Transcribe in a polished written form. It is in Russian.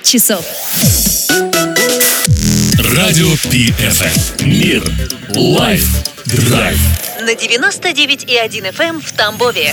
часов. Радио PFM. Мир. Лайф. Драйв. На 99,1 FM в Тамбове.